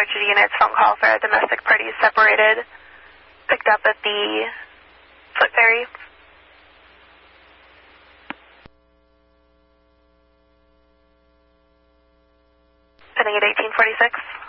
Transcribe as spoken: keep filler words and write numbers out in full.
G units, phone call for domestic parties separated, picked up at the Foot Ferry. Pending at eighteen forty-six.